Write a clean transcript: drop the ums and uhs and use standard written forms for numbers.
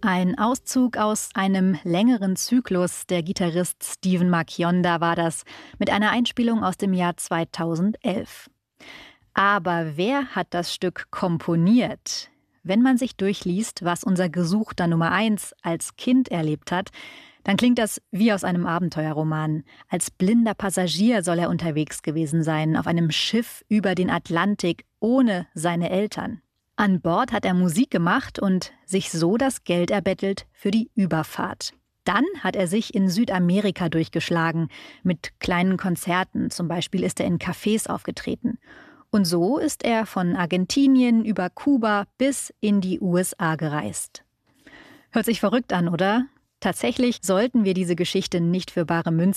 Ein Auszug aus einem längeren Zyklus. Der Gitarrist Stephen Macchionda war das, mit einer Einspielung aus dem Jahr 2011. Aber wer hat das Stück komponiert? Wenn man sich durchliest, was unser gesuchter Nummer 1 als Kind erlebt hat, dann klingt das wie aus einem Abenteuerroman. Als blinder Passagier soll er unterwegs gewesen sein, auf einem Schiff über den Atlantik ohne seine Eltern. An Bord hat er Musik gemacht und sich so das Geld erbettelt für die Überfahrt. Dann hat er sich in Südamerika durchgeschlagen, mit kleinen Konzerten. Zum Beispiel ist er in Cafés aufgetreten. Und so ist er von Argentinien über Kuba bis in die USA gereist. Hört sich verrückt an, oder? Tatsächlich sollten wir diese Geschichte nicht für bare Münze